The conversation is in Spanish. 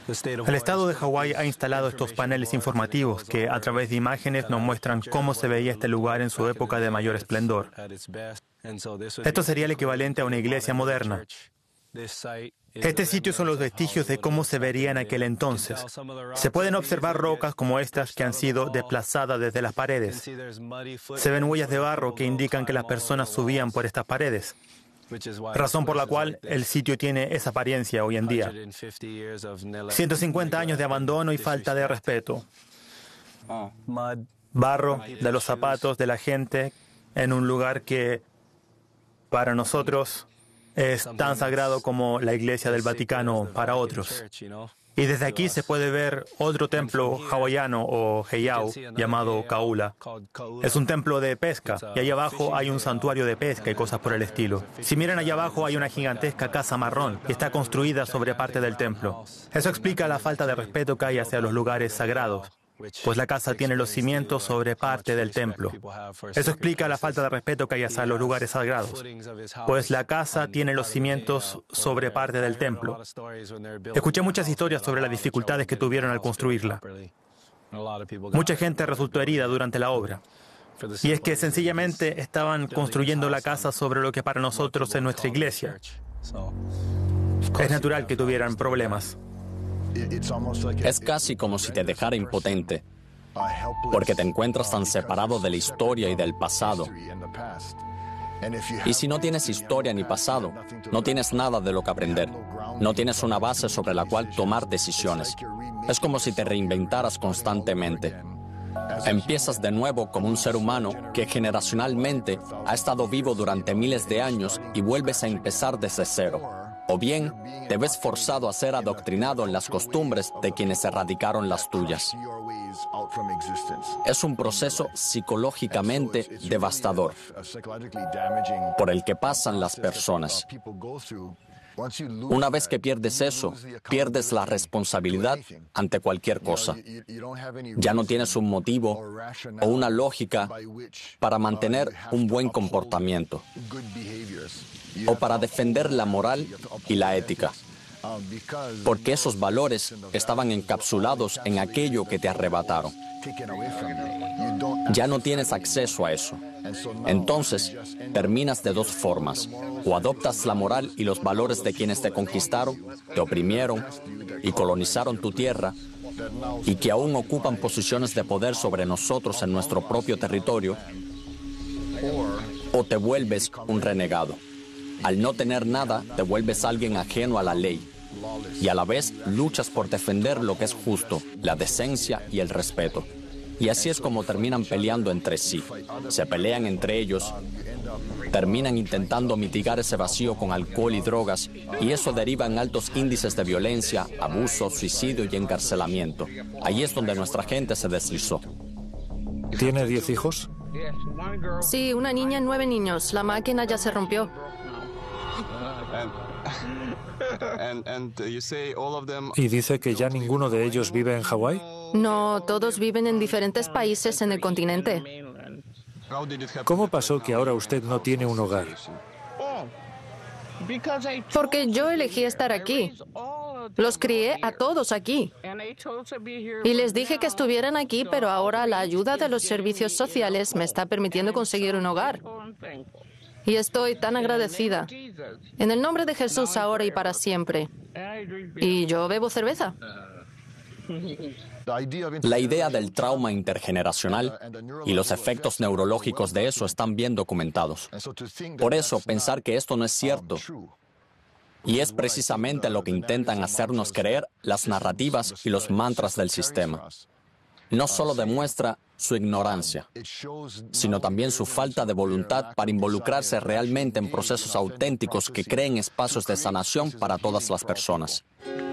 El estado de Hawái ha instalado estos paneles informativos que, a través de imágenes, nos muestran cómo se veía este lugar en su época de mayor esplendor. Esto sería el equivalente a una iglesia moderna. Este sitio son los vestigios de cómo se vería en aquel entonces. Se pueden observar rocas como estas que han sido desplazadas desde las paredes. Se ven huellas de barro que indican que las personas subían por estas paredes, razón por la cual el sitio tiene esa apariencia hoy en día. 150 años de abandono y falta de respeto. Barro de los zapatos de la gente en un lugar que, para nosotros, es tan sagrado como la iglesia del Vaticano para otros. Y desde aquí se puede ver otro templo hawaiano o heiau llamado Kaula. Es un templo de pesca y allá abajo hay un santuario de pesca y cosas por el estilo. Si miran allá abajo hay una gigantesca casa marrón que está construida sobre parte del templo. Eso explica la falta de respeto que hay hacia los lugares sagrados, pues la casa tiene los cimientos sobre parte del templo. Eso explica la falta de respeto que hay hacia los lugares sagrados, pues la casa tiene los cimientos sobre parte del templo. Escuché muchas historias sobre las dificultades que tuvieron al construirla. Mucha gente resultó herida durante la obra. Y es que sencillamente estaban construyendo la casa sobre lo que para nosotros es nuestra iglesia. Es natural que tuvieran problemas. Es casi como si te dejara impotente, porque te encuentras tan separado de la historia y del pasado. Y si no tienes historia ni pasado, no tienes nada de lo que aprender. No tienes una base sobre la cual tomar decisiones. Es como si te reinventaras constantemente. Empiezas de nuevo como un ser humano que generacionalmente ha estado vivo durante miles de años y vuelves a empezar desde cero. O bien, te ves forzado a ser adoctrinado en las costumbres de quienes erradicaron las tuyas. Es un proceso psicológicamente devastador por el que pasan las personas. Una vez que pierdes eso, pierdes la responsabilidad ante cualquier cosa. Ya no tienes un motivo o una lógica para mantener un buen comportamiento o para defender la moral y la ética, porque esos valores estaban encapsulados en aquello que te arrebataron. Ya no tienes acceso a eso. Entonces, terminas de dos formas. O adoptas la moral y los valores de quienes te conquistaron, te oprimieron y colonizaron tu tierra, y que aún ocupan posiciones de poder sobre nosotros en nuestro propio territorio, o te vuelves un renegado. Al no tener nada, te vuelves alguien ajeno a la ley, y a la vez luchas por defender lo que es justo, la decencia y el respeto. Y así es como terminan peleando entre sí. Se pelean entre ellos, terminan intentando mitigar ese vacío con alcohol y drogas, y eso deriva en altos índices de violencia, abuso, suicidio y encarcelamiento. Ahí es donde nuestra gente se deslizó. ¿Tiene 10 hijos? Sí, una niña y 9 niños. La máquina ya se rompió. ¿Y dice que ya ninguno de ellos vive en Hawái? No, todos viven en diferentes países en el continente. ¿Cómo pasó que ahora usted no tiene un hogar? Porque yo elegí estar aquí. Los crié a todos aquí. Y les dije que estuvieran aquí, pero ahora la ayuda de los servicios sociales me está permitiendo conseguir un hogar. Y estoy tan agradecida. En el nombre de Jesús, ahora y para siempre. Y yo bebo cerveza. La idea del trauma intergeneracional y los efectos neurológicos de eso están bien documentados. Por eso, pensar que esto no es cierto, y es precisamente lo que intentan hacernos creer las narrativas y los mantras del sistema, no solo demuestra su ignorancia, sino también su falta de voluntad para involucrarse realmente en procesos auténticos que creen espacios de sanación para todas las personas.